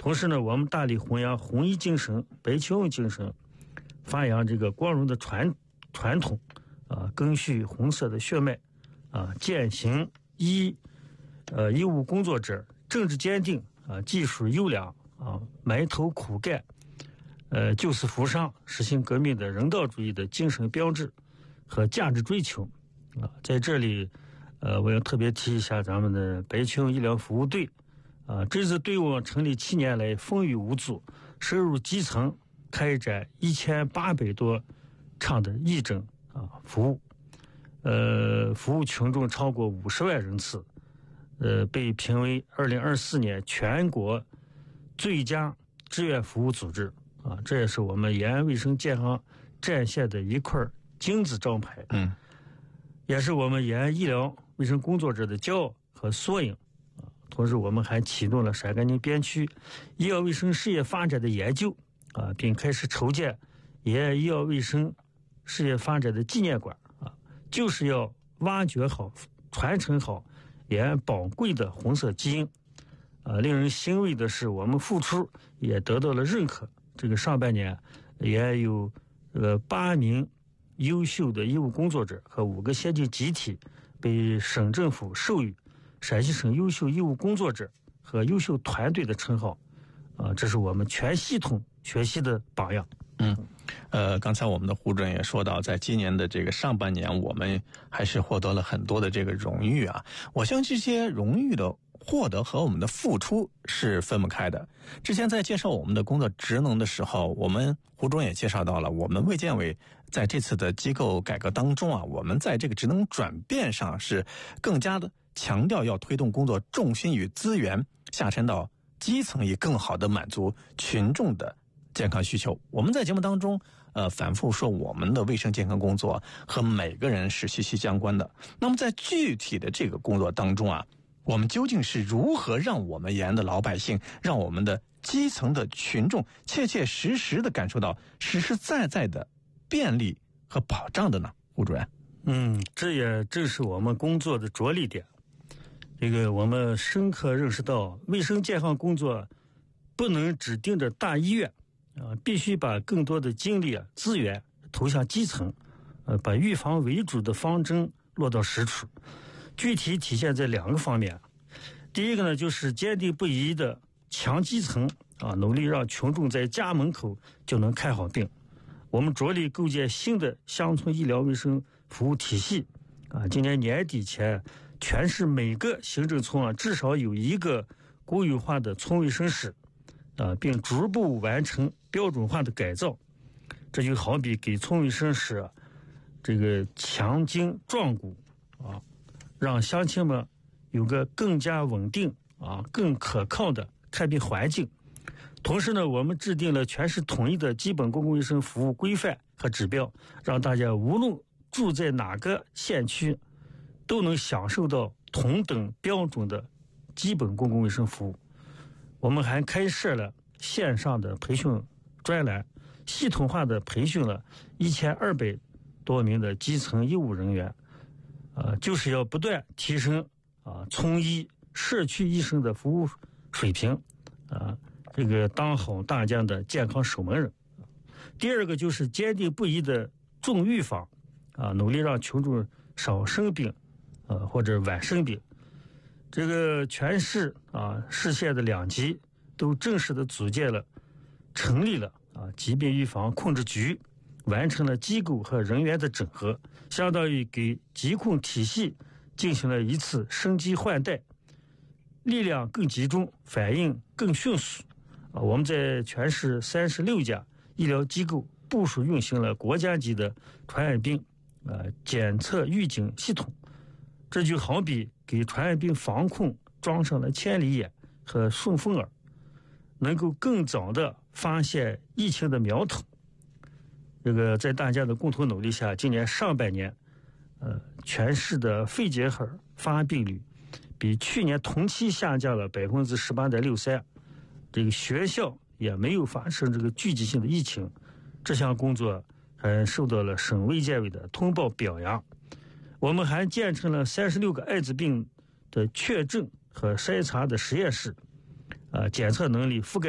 同时呢，我们大力弘扬红衣精神、白求恩精神，发扬这个光荣的传统赓续红色的血脉践行医务工作者政治坚定技术优良埋头苦干救死扶伤实行革命的人道主义的精神标志和价值追求在这里我要特别提一下咱们的白求恩医疗服务队这支队伍成立7年来风雨无阻，深入基层开展1800多场的义诊服务，服务群众超过50万人次，被评为2024年全国最佳志愿服务组织这也是我们延安卫生健康战线的一块金字招牌，也是我们延安医疗卫生工作者的骄傲和缩影。同时我们还启动了陕甘宁边区医药卫生事业发展的研究并开始筹建延安医药卫生事业发展的纪念馆就是要挖掘好传承好延安宝贵的红色基因令人欣慰的是我们付出也得到了认可，这个上半年也有8名优秀的医务工作者和5个先进集体被省政府授予陕西省优秀医务工作者和优秀团队的称号这是我们全系统学习的榜样。 刚才我们的胡主任也说到，在今年的这个上半年，我们还是获得了很多的这个荣誉我相信这些荣誉的获得和我们的付出是分不开的。之前在介绍我们的工作职能的时候，我们胡主任也介绍到了，我们卫健委在这次的机构改革当中我们在这个职能转变上是更加的强调要推动工作重心与资源下沉到基层，以更好的满足群众的健康需求。我们在节目当中反复说我们的卫生健康工作和每个人是息息相关的。那么在具体的这个工作当中我们究竟是如何让我们延安的老百姓，让我们的基层的群众切切实实的感受到实实在在的便利和保障的呢？胡主任。 这也正是我们工作的着力点。这个我们深刻认识到，卫生健康工作不能只盯着大医院必须把更多的精力资源投向基层，把预防为主的方针落到实处。具体体现在2个方面。第一个呢，就是坚定不移的强基层努力让群众在家门口就能看好病。我们着力构建新的乡村医疗卫生服务体系今年年底前，全市每个行政村至少有一个国有化的村卫生室并逐步完成标准化的改造。这就好比给村卫生室这个强筋壮骨让乡亲们有个更加稳定更可靠的看病环境。同时呢，我们制定了全市统一的基本公共卫生服务规范和指标，让大家无论住在哪个县区都能享受到同等标准的基本公共卫生服务。我们还开设了线上的培训专栏，系统化的培训了1200多名的基层医务人员就是要不断提升村医社区医生的服务水平这个当好大家的健康守门人。第二个就是坚定不移的重预防努力让群众少生病或者晚生病。这个全市市县的2级都正式的成立了疾病预防控制局，完成了机构和人员的整合，相当于给疾控体系进行了一次升级换代，力量更集中，反应更迅速。我们在全市36家医疗机构部署运行了国家级的传染病检测预警系统，这就好比给传染病防控装上了千里眼和顺风耳，能够更早的发现疫情的苗头。这个在大家的共同努力下，今年上半年全市的肺结核发病率比去年同期下降了 18.63%， 这个学校也没有发生这个聚集性的疫情。这项工作还受到了省卫健委的通报表扬。我们还建成了36个艾滋病的确诊和筛查的实验室检测能力覆盖